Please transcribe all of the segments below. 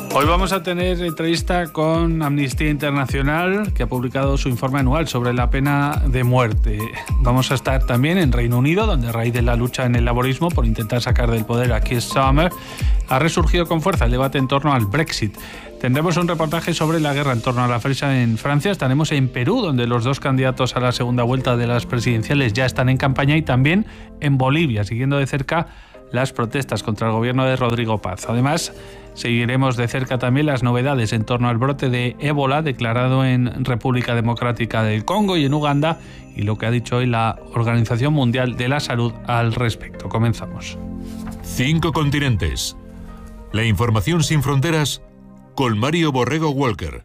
Hoy vamos a tener entrevista con Amnistía Internacional, que ha publicado su informe anual sobre la pena de muerte. Vamos a estar también en Reino Unido, donde a raíz de la lucha en el laborismo por intentar sacar del poder a Keir Starmer, ha resurgido con fuerza el debate en torno al Brexit. Tendremos un reportaje sobre la guerra en torno a la fresa en Francia. Estaremos en Perú, donde los dos candidatos a la segunda vuelta de las presidenciales ya están en campaña, y también en Bolivia, siguiendo de cerca las protestas contra el gobierno de Rodrigo Paz. Además, seguiremos de cerca también las novedades en torno al brote de ébola declarado en República Democrática del Congo y en Uganda, y lo que ha dicho hoy la Organización Mundial de la Salud al respecto. Comenzamos. 5 continentes. La información sin fronteras con Mario Borrego Walker.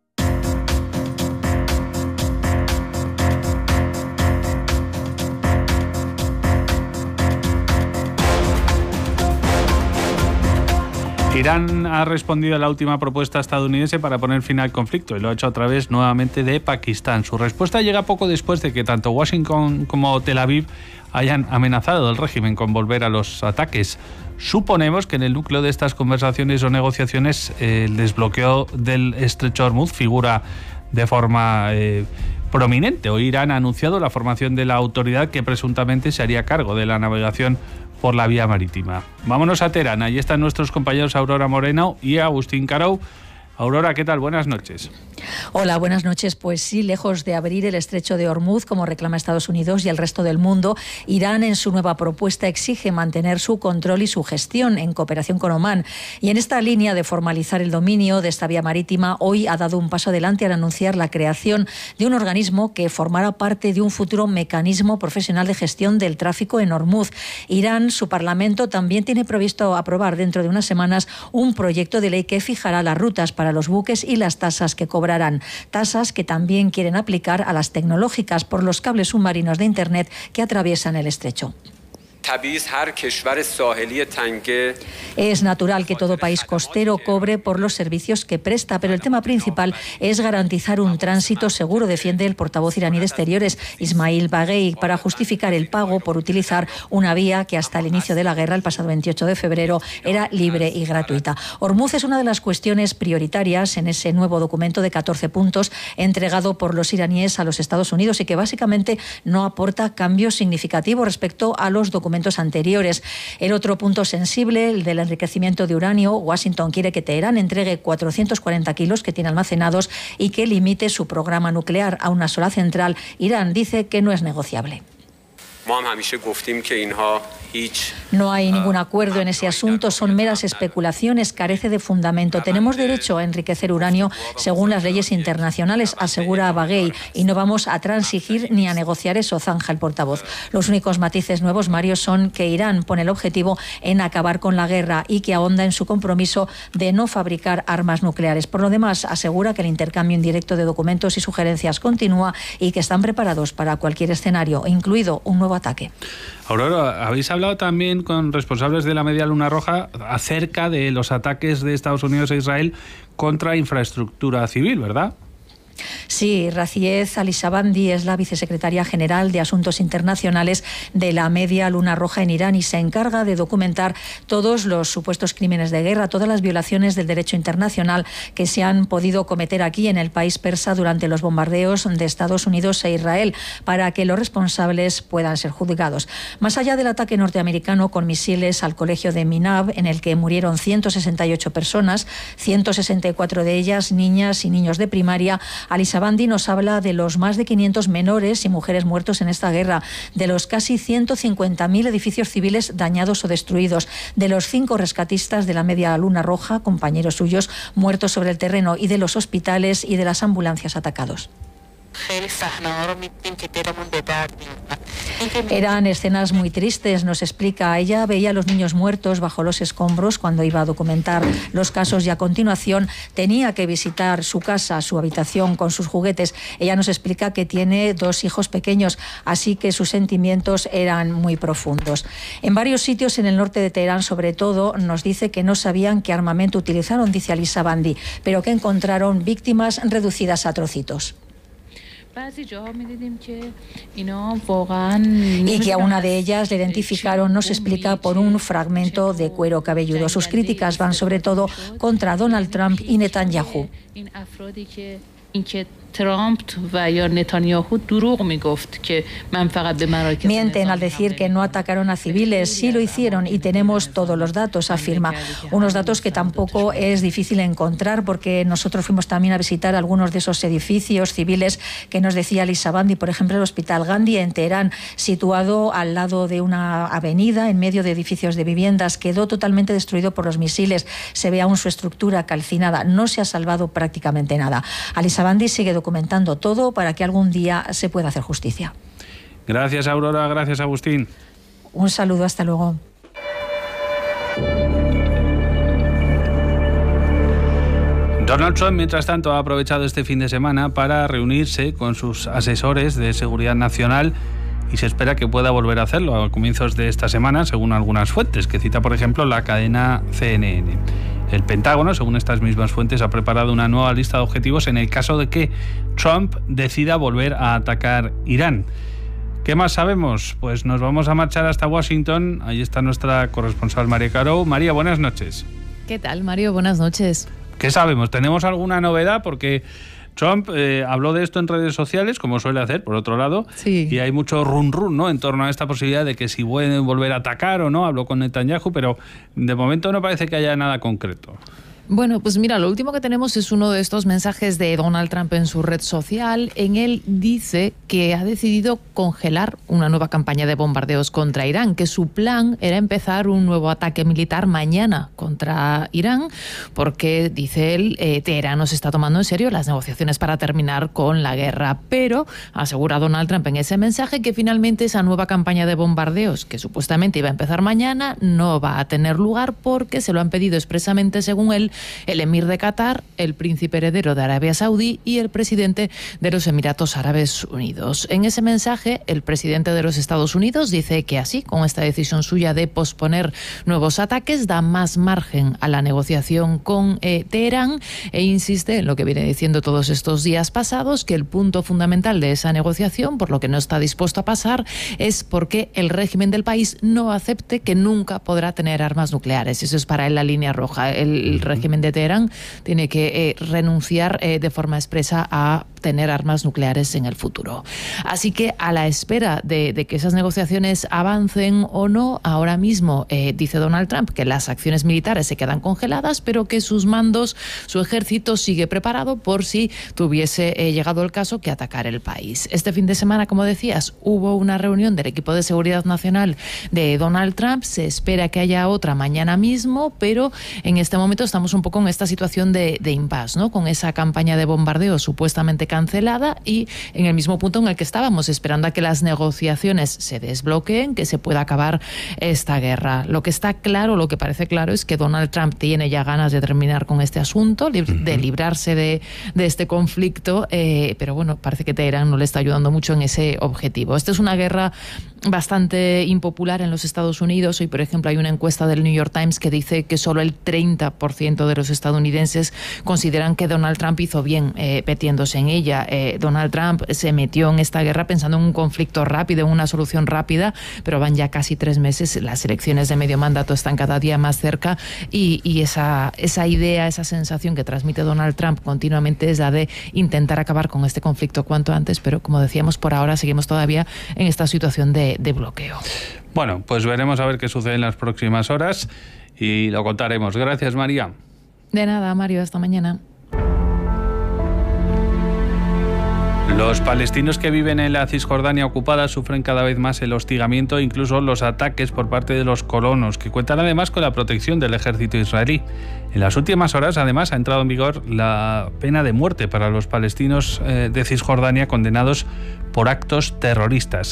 Irán ha respondido a la última propuesta estadounidense para poner fin al conflicto y lo ha hecho a través nuevamente de Pakistán. Su respuesta llega poco después de que tanto Washington como Tel Aviv hayan amenazado al régimen con volver a los ataques. Suponemos que en el núcleo de estas conversaciones o negociaciones el desbloqueo del estrecho de Hormuz figura de forma prominente. Hoy Irán ha anunciado la formación de la autoridad que presuntamente se haría cargo de la navegación por la vía marítima. Vámonos a Teherán. Allí están nuestros compañeros Aurora Moreno y Agustín Carou. Aurora, ¿qué tal? Buenas noches. Hola, buenas noches. Pues sí, lejos de abrir el estrecho de Hormuz, como reclama Estados Unidos y el resto del mundo, Irán en su nueva propuesta exige mantener su control y su gestión en cooperación con Omán. Y en esta línea de formalizar el dominio de esta vía marítima, hoy ha dado un paso adelante al anunciar la creación de un organismo que formará parte de un futuro mecanismo profesional de gestión del tráfico en Hormuz. Irán, su parlamento, también tiene previsto aprobar dentro de unas semanas un proyecto de ley que fijará las rutas para los buques y las tasas que cobrarán. Tasas que también quieren aplicar a las tecnológicas por los cables submarinos de Internet que atraviesan el estrecho. Es natural que todo país costero cobre por los servicios que presta, pero el tema principal es garantizar un tránsito seguro, defiende el portavoz iraní de Exteriores, Ismail Baghei, para justificar el pago por utilizar una vía que hasta el inicio de la guerra, el pasado 28 de febrero, era libre y gratuita. Hormuz es una de las cuestiones prioritarias en ese nuevo documento de 14 puntos entregado por los iraníes a los Estados Unidos y que básicamente no aporta cambios significativos respecto a los documentos anteriores. El otro punto sensible, el del enriquecimiento de uranio, Washington quiere que Teherán entregue 440 kilos que tiene almacenados y que limite su programa nuclear a una sola central. Irán dice que no es negociable. No hay ningún acuerdo en ese asunto, son meras especulaciones, carece de fundamento. Tenemos derecho a enriquecer uranio según las leyes internacionales, asegura Baghei, y no vamos a transigir ni a negociar eso, zanja el portavoz. Los únicos matices nuevos, Mario, son que Irán pone el objetivo en acabar con la guerra y que ahonda en su compromiso de no fabricar armas nucleares. Por lo demás, asegura que el intercambio indirecto de documentos y sugerencias continúa y que están preparados para cualquier escenario, incluido un nuevo ataque. Aurora, habéis hablado también con responsables de la Media Luna Roja acerca de los ataques de Estados Unidos e Israel contra infraestructura civil, ¿verdad? Sí, Raziez Alishabandi es la vicesecretaria general de Asuntos Internacionales de la Media Luna Roja en Irán y se encarga de documentar todos los supuestos crímenes de guerra, todas las violaciones del derecho internacional que se han podido cometer aquí en el país persa durante los bombardeos de Estados Unidos e Israel, para que los responsables puedan ser juzgados. Más allá del ataque norteamericano con misiles al colegio de Minab, en el que murieron 168 personas, 164 de ellas niñas y niños de primaria, Alishabandi nos habla de los más de 500 menores y mujeres muertos en esta guerra, de los casi 150.000 edificios civiles dañados o destruidos, de los 5 rescatistas de la Media Luna Roja, compañeros suyos, muertos sobre el terreno, y de los hospitales y de las ambulancias atacados. Eran escenas muy tristes, nos explica. Ella veía a los niños muertos bajo los escombros cuando iba a documentar los casos y a continuación tenía que visitar su casa, su habitación con sus juguetes. Ella nos explica que tiene 2 hijos pequeños, así que sus sentimientos eran muy profundos. En varios sitios en el norte de Teherán, sobre todo, nos dice que no sabían qué armamento utilizaron, dice Alishabandi, pero que encontraron víctimas reducidas a trocitos. y que a una de ellas le identificaron, nos explica, por un fragmento de cuero cabelludo. Sus críticas van sobre todo contra Donald Trump y Netanyahu. Mienten al decir que no atacaron a civiles. Sí lo hicieron y tenemos todos los datos, afirma. Unos datos que tampoco es difícil encontrar, porque nosotros fuimos también a visitar algunos de esos edificios civiles que nos decía Lisa Bandi, por ejemplo el Hospital Gandhi en Teherán, situado al lado de una avenida en medio de edificios de viviendas, quedó totalmente destruido por los misiles. Se ve aún su estructura calcinada. No se ha salvado prácticamente nada. Lisa Bandi sigue documentando todo para que algún día se pueda hacer justicia. Gracias, Aurora. Gracias, Agustín. Un saludo. Hasta luego. Donald Trump, mientras tanto, ha aprovechado este fin de semana para reunirse con sus asesores de seguridad nacional y se espera que pueda volver a hacerlo a comienzos de esta semana, según algunas fuentes, que cita, por ejemplo, la cadena CNN. El Pentágono, según estas mismas fuentes, ha preparado una nueva lista de objetivos en el caso de que Trump decida volver a atacar Irán. ¿Qué más sabemos? Pues nos vamos a marchar hasta Washington. Ahí está nuestra corresponsal María Caro. María, buenas noches. ¿Qué tal, Mario? Buenas noches. ¿Qué sabemos? ¿Tenemos alguna novedad? Porque Trump habló de esto en redes sociales, como suele hacer, por otro lado, sí. Y hay mucho run ¿no?, en torno a esta posibilidad de que si pueden volver a atacar o no. Habló con Netanyahu, pero de momento no parece que haya nada concreto. Bueno, pues mira, lo último que tenemos es uno de estos mensajes de Donald Trump en su red social. En él dice que ha decidido congelar una nueva campaña de bombardeos contra Irán, que su plan era empezar un nuevo ataque militar mañana contra Irán, porque, dice él, Teherán no se está tomando en serio las negociaciones para terminar con la guerra. Pero asegura Donald Trump en ese mensaje que finalmente esa nueva campaña de bombardeos, que supuestamente iba a empezar mañana, no va a tener lugar porque se lo han pedido expresamente, según él, el emir de Qatar, el príncipe heredero de Arabia Saudí y el presidente de los Emiratos Árabes Unidos. En ese mensaje, el presidente de los Estados Unidos dice que así, con esta decisión suya de posponer nuevos ataques, da más margen a la negociación con Teherán e insiste en lo que viene diciendo todos estos días pasados, que el punto fundamental de esa negociación, por lo que no está dispuesto a pasar, es porque el régimen del país no acepte que nunca podrá tener armas nucleares. Eso es para él la línea roja. El régimen de Teherán tiene que renunciar de forma expresa a tener armas nucleares en el futuro. Así que, a la espera de que esas negociaciones avancen o no, ahora mismo dice Donald Trump que las acciones militares se quedan congeladas, pero que sus mandos, su ejército sigue preparado por si tuviese llegado el caso que atacar el país. Este fin de semana, como decías, hubo una reunión del equipo de seguridad nacional de Donald Trump. Se espera que haya otra mañana mismo, pero en este momento estamos un poco en esta situación de impasse, ¿no?, con esa campaña de bombardeo supuestamente cancelada y en el mismo punto en el que estábamos, esperando a que las negociaciones se desbloqueen, que se pueda acabar esta guerra. Lo que está claro, lo que parece claro, es que Donald Trump tiene ya ganas de terminar con este asunto, de librarse de este conflicto, pero bueno, parece que Teherán no le está ayudando mucho en ese objetivo. Esta es una guerra bastante impopular en los Estados Unidos. Hoy, por ejemplo, hay una encuesta del New York Times que dice que solo el 30% de los estadounidenses consideran que Donald Trump hizo bien metiéndose en ella. Donald Trump se metió en esta guerra pensando en un conflicto rápido, en una solución rápida, pero van ya casi 3 meses. Las elecciones de medio mandato están cada día más cerca y esa idea, esa sensación que transmite Donald Trump continuamente es la de intentar acabar con este conflicto cuanto antes, pero como decíamos, por ahora seguimos todavía en esta situación de bloqueo. Bueno, pues veremos a ver qué sucede en las próximas horas y lo contaremos. Gracias, María. De nada, Mario, hasta mañana. Los palestinos que viven en la Cisjordania ocupada sufren cada vez más el hostigamiento e incluso los ataques por parte de los colonos, que cuentan además con la protección del ejército israelí. En las últimas horas, además, ha entrado en vigor la pena de muerte para los palestinos de Cisjordania condenados por actos terroristas.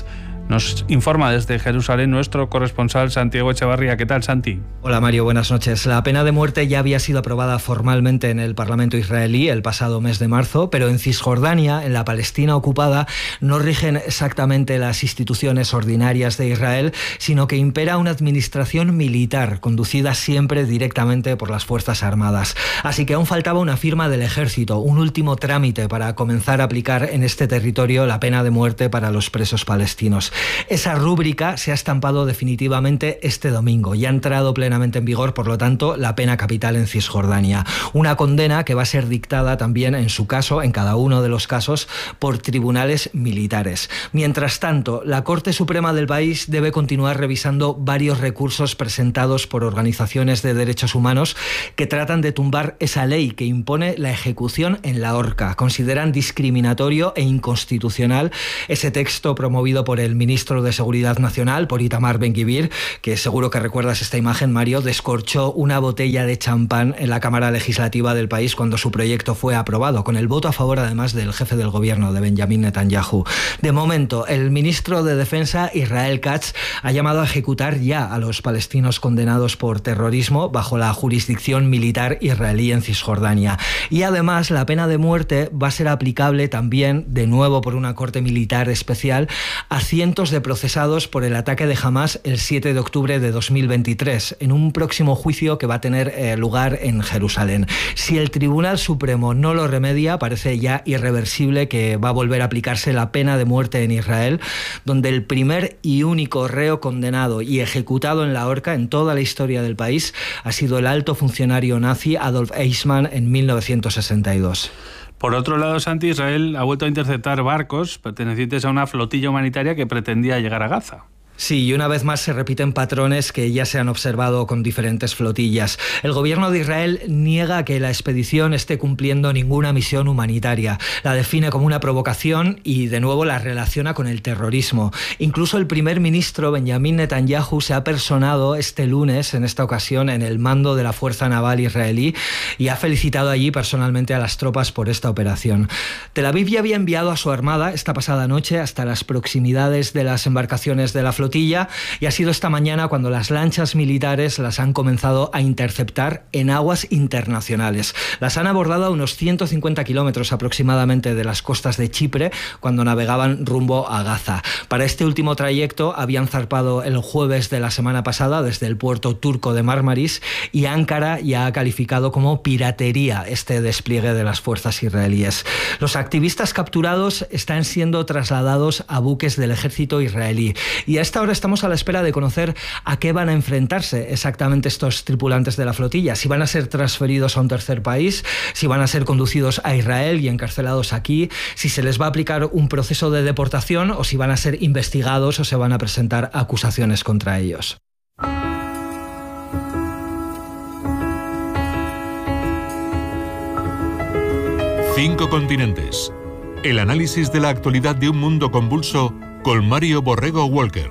Nos informa desde Jerusalén nuestro corresponsal Santiago Echevarría. ¿Qué tal, Santi? Hola, Mario, buenas noches. La pena de muerte ya había sido aprobada formalmente en el Parlamento israelí el pasado mes de marzo, pero en Cisjordania, en la Palestina ocupada, no rigen exactamente las instituciones ordinarias de Israel, sino que impera una administración militar, conducida siempre directamente por las Fuerzas Armadas. Así que aún faltaba una firma del ejército, un último trámite para comenzar a aplicar en este territorio la pena de muerte para los presos palestinos. Esa rúbrica se ha estampado definitivamente este domingo y ha entrado plenamente en vigor, por lo tanto, la pena capital en Cisjordania. Una condena que va a ser dictada también, en su caso, en cada uno de los casos, por tribunales militares. Mientras tanto, la Corte Suprema del país debe continuar revisando varios recursos presentados por organizaciones de derechos humanos que tratan de tumbar esa ley que impone la ejecución en la horca. Consideran discriminatorio e inconstitucional ese texto promovido por el ministro de Seguridad Nacional, por Itamar Ben-Gvir, que seguro que recuerdas esta imagen, Mario, descorchó una botella de champán en la Cámara Legislativa del país cuando su proyecto fue aprobado, con el voto a favor además del jefe del gobierno, de Benjamin Netanyahu. De momento, el ministro de Defensa, Israel Katz, ha llamado a ejecutar ya a los palestinos condenados por terrorismo bajo la jurisdicción militar israelí en Cisjordania. Y además, la pena de muerte va a ser aplicable también, de nuevo por una corte militar especial, a cientos de procesados por el ataque de Hamás el 7 de octubre de 2023, en un próximo juicio que va a tener lugar en Jerusalén. Si el Tribunal Supremo no lo remedia, parece ya irreversible que va a volver a aplicarse la pena de muerte en Israel, donde el primer y único reo condenado y ejecutado en la horca en toda la historia del país ha sido el alto funcionario nazi Adolf Eichmann en 1962. Por otro lado, Santi, Israel ha vuelto a interceptar barcos pertenecientes a una flotilla humanitaria que pretendía llegar a Gaza. Sí, y una vez más se repiten patrones que ya se han observado con diferentes flotillas. El gobierno de Israel niega que la expedición esté cumpliendo ninguna misión humanitaria. La define como una provocación y, de nuevo, la relaciona con el terrorismo. Incluso el primer ministro Benjamin Netanyahu se ha personado este lunes, en esta ocasión, en el mando de la Fuerza Naval israelí y ha felicitado allí personalmente a las tropas por esta operación. Tel Aviv ya había enviado a su armada esta pasada noche hasta las proximidades de las embarcaciones de la flotilla, y ha sido esta mañana cuando las lanchas militares las han comenzado a interceptar en aguas internacionales. Las han abordado a unos 150 kilómetros aproximadamente de las costas de Chipre cuando navegaban rumbo a Gaza. Para este último trayecto habían zarpado el jueves de la semana pasada desde el puerto turco de Marmaris, y Ankara ya ha calificado como piratería este despliegue de las fuerzas israelíes. Los activistas capturados están siendo trasladados a buques del ejército israelí, y a esta hora estamos a la espera de conocer a qué van a enfrentarse exactamente estos tripulantes de la flotilla, si van a ser transferidos a un tercer país, si van a ser conducidos a Israel y encarcelados aquí, si se les va a aplicar un proceso de deportación o si van a ser investigados o se van a presentar acusaciones contra ellos. Cinco continentes. El análisis de la actualidad de un mundo convulso con Mario Borrego Walker.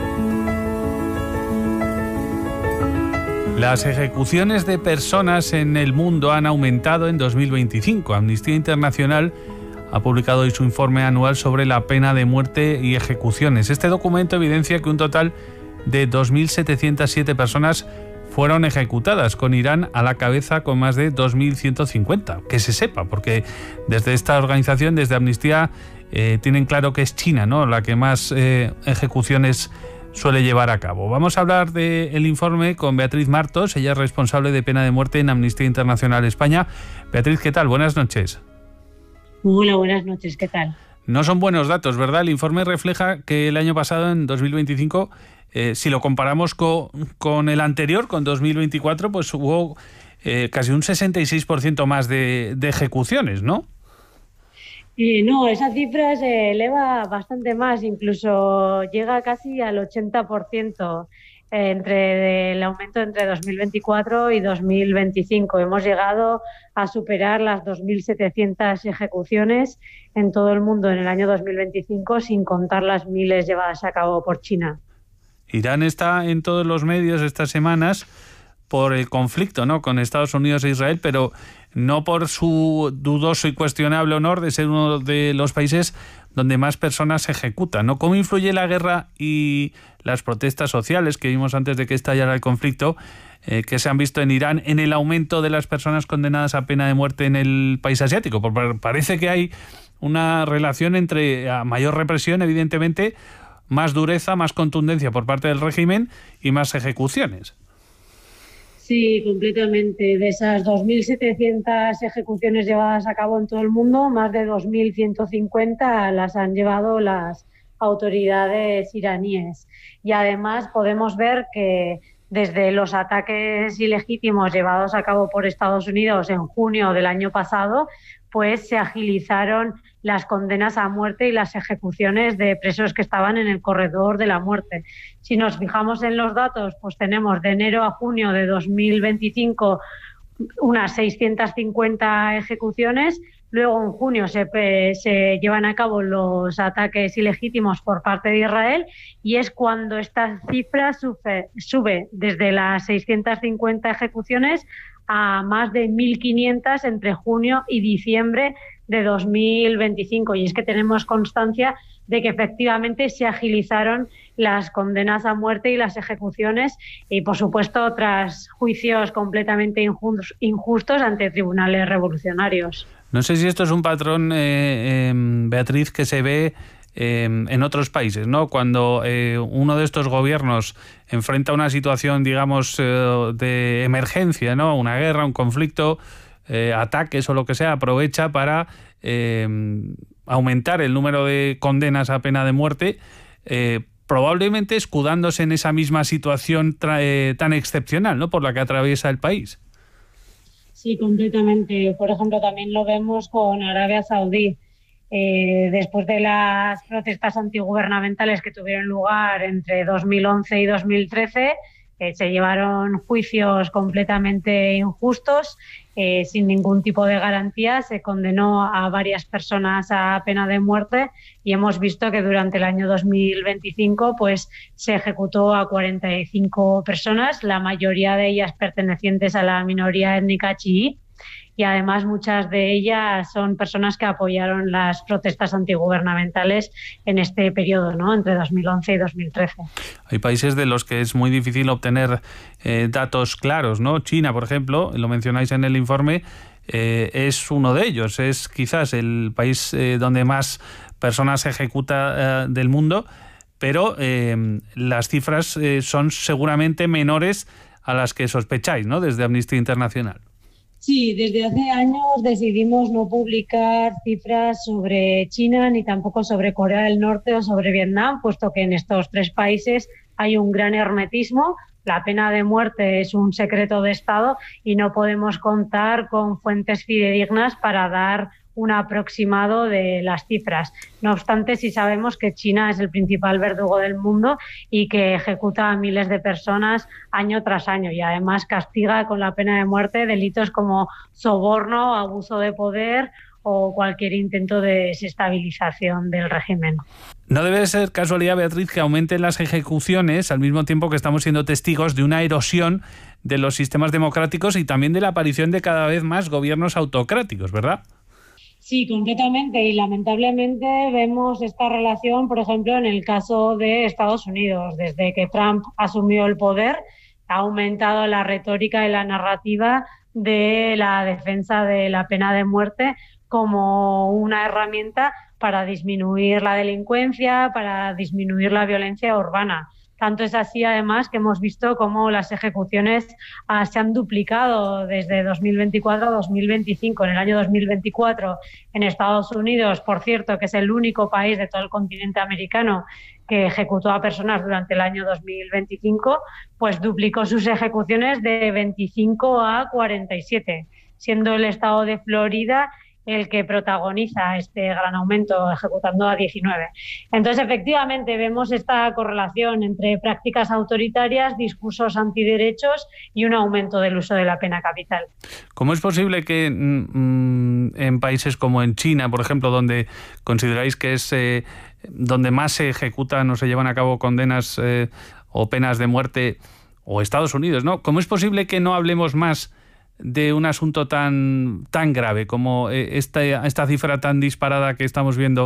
Las ejecuciones de personas en el mundo han aumentado en 2025. Amnistía Internacional ha publicado hoy su informe anual sobre la pena de muerte y ejecuciones. Este documento evidencia que un total de 2.707 personas fueron ejecutadas, con Irán a la cabeza con más de 2.150. Que se sepa, porque desde esta organización, desde Amnistía, tienen claro que es China, ¿no?, la que más ejecuciones suele llevar a cabo. Vamos a hablar del informe con Beatriz Martos. Ella es responsable de pena de muerte en Amnistía Internacional España. Beatriz, ¿qué tal? Buenas noches. Hola, buenas noches, ¿qué tal? No son buenos datos, ¿verdad? El informe refleja que el año pasado, en 2025, si lo comparamos con el anterior, con 2024, pues hubo casi un 66% más de ejecuciones, ¿no? No, esa cifra se eleva bastante más, incluso llega casi al 80% entre el aumento entre 2024 y 2025. Hemos llegado a superar las 2.700 ejecuciones en todo el mundo en el año 2025, sin contar las miles llevadas a cabo por China. Irán está en todos los medios estas semanas por el conflicto, ¿no?, con Estados Unidos e Israel, pero no por su dudoso y cuestionable honor de ser uno de los países donde más personas se ejecutan, ¿no? ¿Cómo influye la guerra y las protestas sociales que vimos antes de que estallara el conflicto, que se han visto en Irán, en el aumento de las personas condenadas a pena de muerte en el país asiático? Porque parece que hay una relación entre mayor represión, evidentemente, más dureza, más contundencia por parte del régimen y más ejecuciones. Sí, completamente. De esas 2.700 ejecuciones llevadas a cabo en todo el mundo, más de 2.150 las han llevado las autoridades iraníes. Y además podemos ver que desde los ataques ilegítimos llevados a cabo por Estados Unidos en junio del año pasado, pues se agilizaron las condenas a muerte y las ejecuciones de presos que estaban en el corredor de la muerte. Si nos fijamos en los datos, pues tenemos de enero a junio de 2025 unas 650 ejecuciones. Luego en junio se llevan a cabo los ataques ilegítimos por parte de Israel y es cuando esta cifra sube desde las 650 ejecuciones a más de 1.500 entre junio y diciembre de 2025. Y es que tenemos constancia de que efectivamente se agilizaron las condenas a muerte y las ejecuciones y, por supuesto, tras juicios completamente injustos ante tribunales revolucionarios. No sé si esto es un patrón, Beatriz, que se ve en otros países, ¿no? Cuando uno de estos gobiernos enfrenta una situación, digamos, de emergencia, ¿no? Una guerra, un conflicto, ataques o lo que sea, aprovecha para aumentar el número de condenas a pena de muerte, probablemente escudándose en esa misma situación tan excepcional, ¿no? Por la que atraviesa el país. Sí, completamente. Por ejemplo, también lo vemos con Arabia Saudí. Después de las protestas antigubernamentales que tuvieron lugar entre 2011 y 2013, se llevaron juicios completamente injustos, sin ningún tipo de garantía. Se condenó a varias personas a pena de muerte y hemos visto que durante el año 2025 pues, se ejecutó a 45 personas, la mayoría de ellas pertenecientes a la minoría étnica chií. Y además muchas de ellas son personas que apoyaron las protestas antigubernamentales en este periodo, ¿no? Entre 2011 y 2013. Hay países de los que es muy difícil obtener datos claros, ¿no? China, por ejemplo, lo mencionáis en el informe, es uno de ellos. Es quizás el país donde más personas se ejecuta del mundo, pero las cifras son seguramente menores a las que sospecháis, ¿no? Desde Amnistía Internacional. Sí, desde hace años decidimos no publicar cifras sobre China ni tampoco sobre Corea del Norte o sobre Vietnam, puesto que en estos tres países hay un gran hermetismo. La pena de muerte es un secreto de Estado y no podemos contar con fuentes fidedignas para dar un aproximado de las cifras. No obstante, sí sabemos que China es el principal verdugo del mundo y que ejecuta a miles de personas año tras año y además castiga con la pena de muerte delitos como soborno, abuso de poder o cualquier intento de desestabilización del régimen. No debe ser casualidad, Beatriz, que aumenten las ejecuciones al mismo tiempo que estamos siendo testigos de una erosión de los sistemas democráticos y también de la aparición de cada vez más gobiernos autocráticos, ¿verdad? Sí, completamente. Y lamentablemente vemos esta relación, por ejemplo, en el caso de Estados Unidos. Desde que Trump asumió el poder, ha aumentado la retórica y la narrativa de la defensa de la pena de muerte como una herramienta para disminuir la delincuencia, para disminuir la violencia urbana. Tanto es así, además, que hemos visto cómo las ejecuciones se han duplicado desde 2024 a 2025. En el año 2024, en Estados Unidos, por cierto, que es el único país de todo el continente americano que ejecutó a personas durante el año 2025, pues duplicó sus ejecuciones de 25 a 47, siendo el estado de Florida el que protagoniza este gran aumento, ejecutando a 19. Entonces, efectivamente, vemos esta correlación entre prácticas autoritarias, discursos antiderechos y un aumento del uso de la pena capital. ¿Cómo es posible que en países como en China, por ejemplo, donde consideráis que es donde más se ejecutan o se llevan a cabo condenas o penas de muerte, o Estados Unidos, ¿no? ¿Cómo es posible que no hablemos más de un asunto tan grave como esta cifra tan disparada que estamos viendo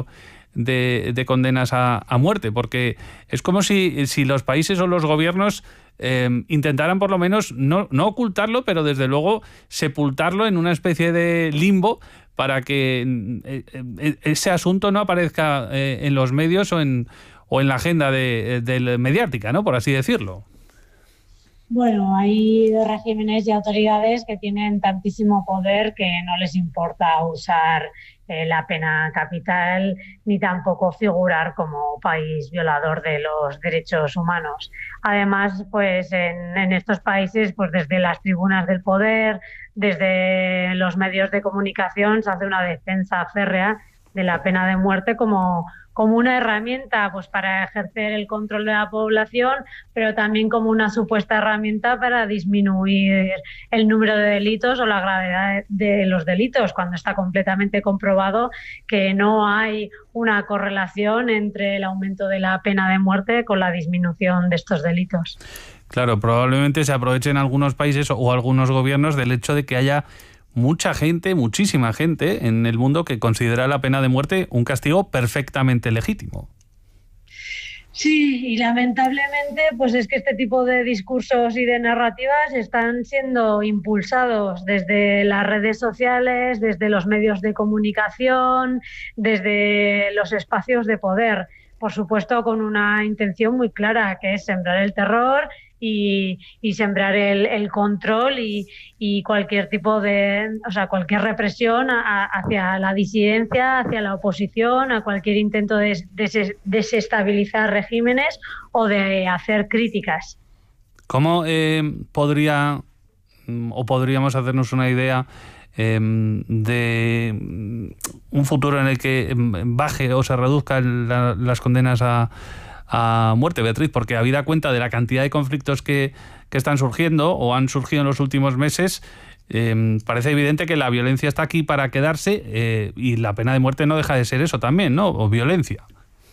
de condenas a muerte, porque es como si los países o los gobiernos intentaran por lo menos no ocultarlo, pero desde luego sepultarlo en una especie de limbo para que ese asunto no aparezca en los medios o en la agenda mediática, ¿no? Por así decirlo. Bueno, hay regímenes y autoridades que tienen tantísimo poder que no les importa usar la pena capital ni tampoco figurar como país violador de los derechos humanos. Además, pues en estos países, pues desde las tribunas del poder, desde los medios de comunicación, se hace una defensa férrea de la pena de muerte como una herramienta pues para ejercer el control de la población, pero también como una supuesta herramienta para disminuir el número de delitos o la gravedad de los delitos, cuando está completamente comprobado que no hay una correlación entre el aumento de la pena de muerte con la disminución de estos delitos. Claro, probablemente se aprovechen algunos países o algunos gobiernos del hecho de que haya mucha gente, muchísima gente en el mundo que considera la pena de muerte un castigo perfectamente legítimo. Sí, y lamentablemente pues es que este tipo de discursos y de narrativas están siendo impulsados desde las redes sociales, desde los medios de comunicación, desde los espacios de poder, por supuesto con una intención muy clara, que es sembrar el terror y sembrar el control y cualquier tipo cualquier represión hacia la disidencia, hacia la oposición, a cualquier intento de desestabilizar regímenes o de hacer críticas. ¿Cómo podríamos hacernos una idea de un futuro en el que baje o se reduzcan las condenas a muerte, Beatriz? Porque habida cuenta de la cantidad de conflictos que están surgiendo o han surgido en los últimos meses, parece evidente que la violencia está aquí para quedarse y la pena de muerte no deja de ser eso también, ¿no? O violencia.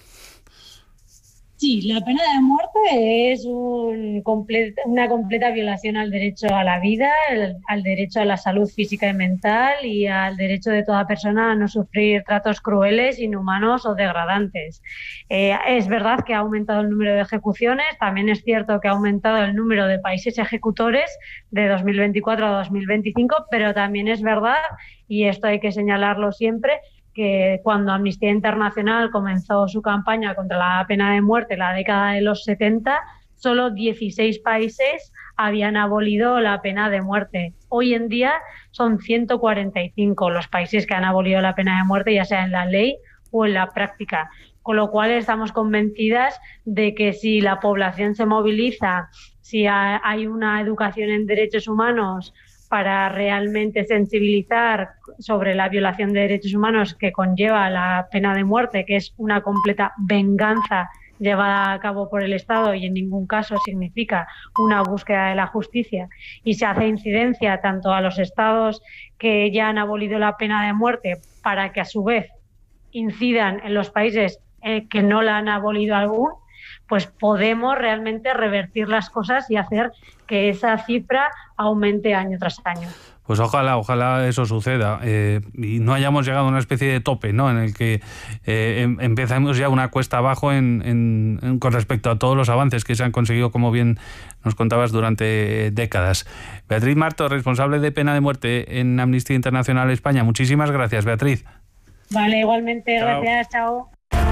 Sí, la pena de muerte es una completa violación al derecho a la vida, al derecho a la salud física y mental y al derecho de toda persona a no sufrir tratos crueles, inhumanos o degradantes. Es verdad que ha aumentado el número de ejecuciones, también es cierto que ha aumentado el número de países ejecutores de 2024 a 2025, pero también es verdad, y esto hay que señalarlo siempre, que cuando Amnistía Internacional comenzó su campaña contra la pena de muerte en la década de los 70, solo 16 países habían abolido la pena de muerte. Hoy en día son 145 los países que han abolido la pena de muerte, ya sea en la ley o en la práctica. Con lo cual estamos convencidas de que si la población se moviliza, si hay una educación en derechos humanos para realmente sensibilizar sobre la violación de derechos humanos que conlleva la pena de muerte, que es una completa venganza llevada a cabo por el Estado y en ningún caso significa una búsqueda de la justicia, y se hace incidencia tanto a los Estados que ya han abolido la pena de muerte para que a su vez incidan en los países que no la han abolido aún, pues podemos realmente revertir las cosas y hacer que esa cifra aumente año tras año. Pues ojalá eso suceda y no hayamos llegado a una especie de tope, ¿no? En el que empezamos ya una cuesta abajo con respecto a todos los avances que se han conseguido, como bien nos contabas, durante décadas. Beatriz Marto, responsable de pena de muerte en Amnistía Internacional España. Muchísimas gracias, Beatriz. Vale, igualmente, chao. Gracias, chao.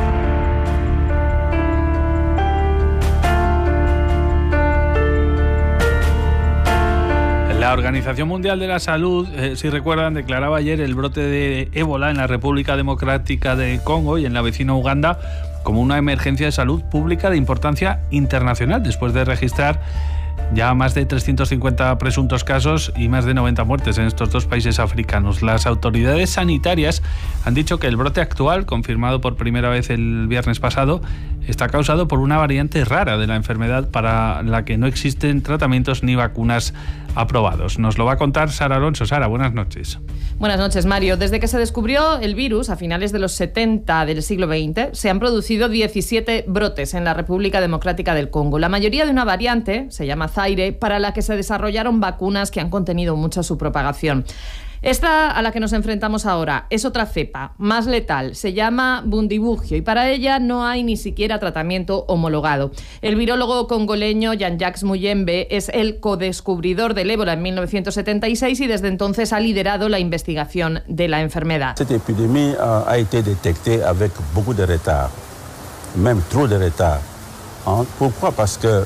La Organización Mundial de la Salud, si recuerdan, declaraba ayer el brote de ébola en la República Democrática del Congo y en la vecina Uganda como una emergencia de salud pública de importancia internacional, después de registrar ya más de 350 presuntos casos y más de 90 muertes en estos dos países africanos. Las autoridades sanitarias han dicho que el brote actual, confirmado por primera vez el viernes pasado, está causado por una variante rara de la enfermedad para la que no existen tratamientos ni vacunas aprobados. Nos lo va a contar Sara Alonso. Sara, buenas noches. Buenas noches, Mario. Desde que se descubrió el virus a finales de los 70 del siglo XX, se han producido 17 brotes en la República Democrática del Congo. La mayoría de una variante, se llama Zaire, para la que se desarrollaron vacunas que han contenido mucho su propagación. Esta a la que nos enfrentamos ahora es otra cepa, más letal, se llama Bundibugyo y para ella no hay ni siquiera tratamiento homologado. El virólogo congoleño Jean-Jacques Muyembe es el codescubridor del ébola en 1976 y desde entonces ha liderado la investigación de la enfermedad. Esta epidemia ha été detectée avec beaucoup de retard, même trop de retard. Pourquoi? Parce que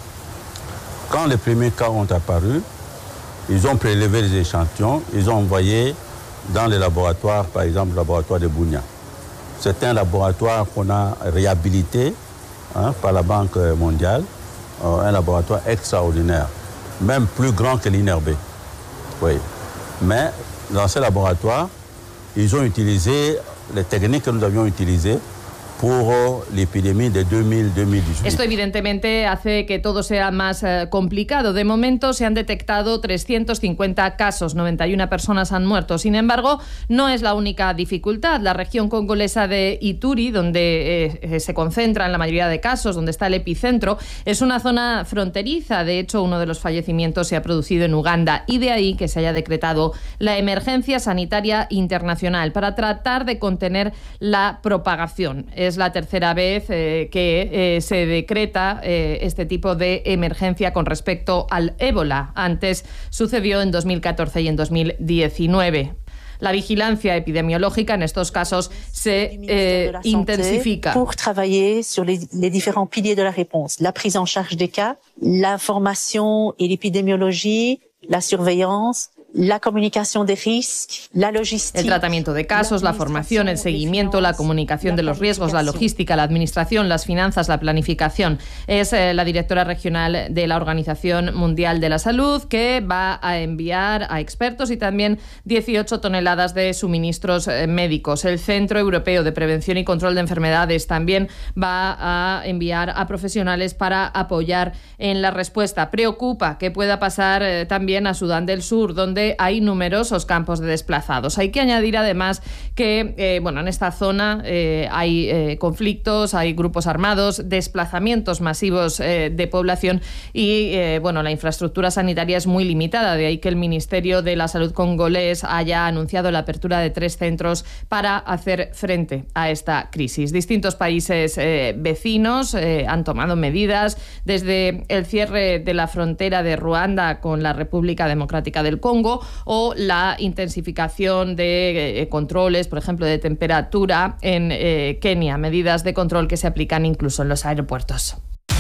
quand les premiers cas ont apparu, ils ont prélevé les échantillons, ils ont envoyé dans les laboratoires, par exemple le laboratoire de Bunia. C'est un laboratoire qu'on a réhabilité par la Banque mondiale, un laboratoire extraordinaire, même plus grand que l'INRB. Oui. Mais dans ce laboratoire, ils ont utilisé les techniques que nous avions utilisées por la epidemia de 2018. Esto evidentemente hace que todo sea más complicado. De momento se han detectado 350 casos, 91 personas han muerto. Sin embargo, no es la única dificultad. La región congolesa de Ituri, donde se concentran la mayoría de casos, donde está el epicentro, es una zona fronteriza. De hecho, uno de los fallecimientos se ha producido en Uganda y de ahí que se haya decretado la emergencia sanitaria internacional para tratar de contener la propagación. Es la tercera vez que se decreta este tipo de emergencia con respecto al ébola. Antes sucedió en 2014 y en 2019. La vigilancia epidemiológica en estos casos se intensifica. Pour travailler sur les différents piliers de la réponse, la prise en charge des cas, l'information et l'épidémiologie, la surveillance, la comunicación de risques, la logística. El tratamiento de casos, la formación, el seguimiento, la comunicación de los riesgos, la logística, la administración, las finanzas, la planificación. Es la directora regional de la Organización Mundial de la Salud que va a enviar a expertos y también 18 toneladas de suministros médicos. El Centro Europeo de Prevención y Control de Enfermedades también va a enviar a profesionales para apoyar en la respuesta. Preocupa que pueda pasar también a Sudán del Sur, donde hay numerosos campos de desplazados. Hay que añadir además que en esta zona hay conflictos, hay grupos armados, desplazamientos masivos de población y la infraestructura sanitaria es muy limitada. De ahí que el Ministerio de la Salud congolés haya anunciado la apertura de 3 centros para hacer frente a esta crisis. Distintos países vecinos han tomado medidas, desde el cierre de la frontera de Ruanda con la República Democrática del Congo o la intensificación de controles, por ejemplo, de temperatura en Kenia, medidas de control que se aplican incluso en los aeropuertos.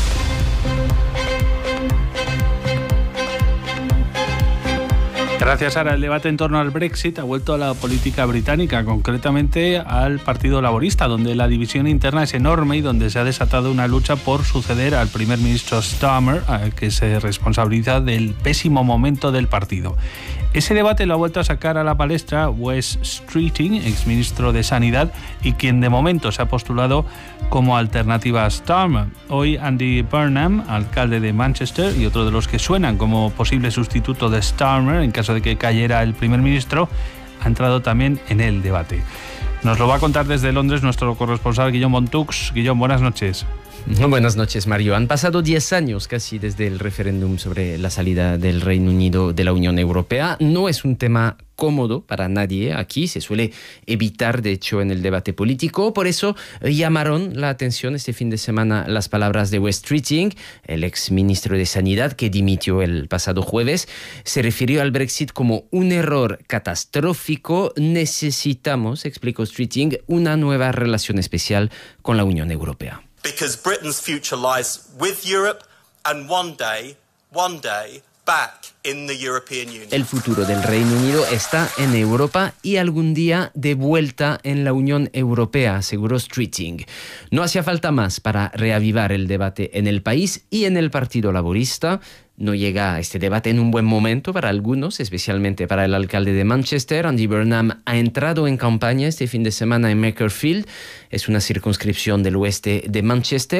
Gracias, Sara. El debate en torno al Brexit ha vuelto a la política británica, concretamente al Partido Laborista, donde la división interna es enorme y donde se ha desatado una lucha por suceder al primer ministro Starmer, que se responsabiliza del pésimo momento del partido. Ese debate lo ha vuelto a sacar a la palestra Wes Streeting, exministro de Sanidad, y quien de momento se ha postulado como alternativa a Starmer. Hoy Andy Burnham, alcalde de Manchester, y otro de los que suenan como posible sustituto de Starmer en caso de que cayera el primer ministro, ha entrado también en el debate. Nos lo va a contar desde Londres nuestro corresponsal Guillaume Montux. Guillaume, buenas noches. Buenas noches, Mario. Han pasado 10 años casi desde el referéndum sobre la salida del Reino Unido de la Unión Europea. No es un tema cómodo para nadie aquí, se suele evitar, de hecho, en el debate político. Por eso llamaron la atención este fin de semana las palabras de Wes Streeting, el exministro de Sanidad que dimitió el pasado jueves. Se refirió al Brexit como un error catastrófico. Necesitamos, explicó Streeting, una nueva relación especial con la Unión Europea. Because Britain's future lies with Europe and one day, back in the European Union. El futuro del Reino Unido está en Europa y algún día de vuelta en la Unión Europea, aseguró Streeting. No hacía falta más para reavivar el debate en el país y en el Partido Laborista. No llega este debate en un buen momento para algunos, especialmente para el alcalde de Manchester. Andy Burnham ha entrado en campaña este fin de semana en Makerfield. Es una circunscripción del oeste de Manchester.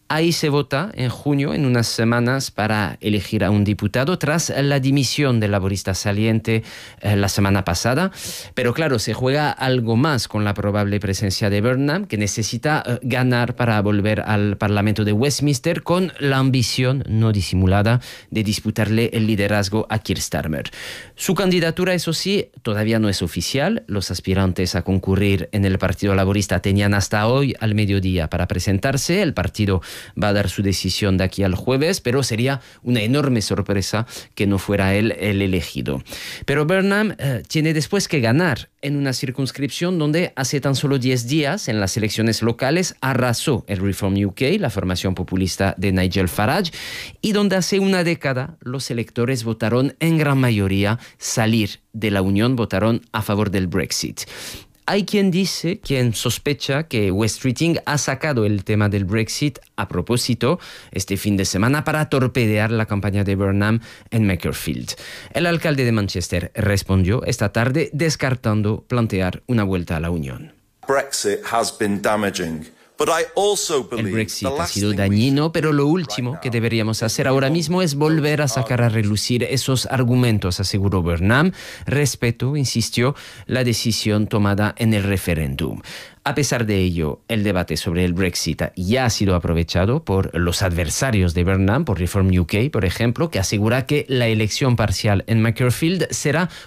Ahí se vota en junio, en unas semanas, para elegir a un diputado tras la dimisión del laborista saliente la semana pasada. Pero claro, se juega algo más con la probable presencia de Burnham, que necesita ganar para volver al Parlamento de Westminster con la ambición no disimulada de disputarle el liderazgo a Keir Starmer. Su candidatura, eso sí, todavía no es oficial. Los aspirantes a concurrir en el Partido Laborista tenían hasta hoy al mediodía para presentarse. El partido va a dar su decisión de aquí al jueves, pero sería una enorme sorpresa que no fuera él el elegido. Pero Burnham tiene después que ganar en una circunscripción donde hace tan solo 10 días, en las elecciones locales, arrasó el Reform UK, la formación populista de Nigel Farage, y donde hace una década los electores votaron en gran mayoría salir de la Unión, votaron a favor del Brexit. Hay quien sospecha que West Streeting ha sacado el tema del Brexit a propósito este fin de semana para torpedear la campaña de Burnham en Makerfield. El alcalde de Manchester respondió esta tarde descartando plantear una vuelta a la Unión. Brexit has been damaging. El Brexit ha sido dañino, pero lo último que deberíamos hacer ahora mismo es volver a sacar a relucir esos argumentos, aseguró Burnham. Respeto, insistió, la decisión tomada en el referéndum. A pesar de ello, el debate sobre el Brexit ya ha sido aprovechado por los adversarios de Burnham, por Reform UK, por ejemplo, que asegura que la elección parcial en Makerfield será